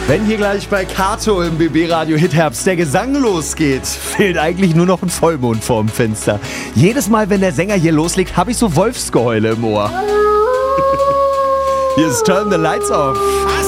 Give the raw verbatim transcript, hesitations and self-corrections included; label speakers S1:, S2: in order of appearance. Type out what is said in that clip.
S1: Wenn hier gleich bei Kato im B B-Radio Hitherbst der Gesang losgeht, fehlt eigentlich nur noch ein Vollmond vorm Fenster. Jedes Mal, wenn der Sänger hier loslegt, habe ich so Wolfsgeheule im Ohr. Hier ist Turn the Lights Off.